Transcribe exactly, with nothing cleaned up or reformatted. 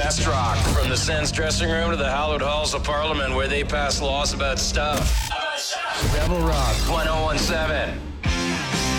best rock. From the Sens dressing room to the hallowed halls of Parliament where they pass laws about stuff. Rebel Rock ten seventeen.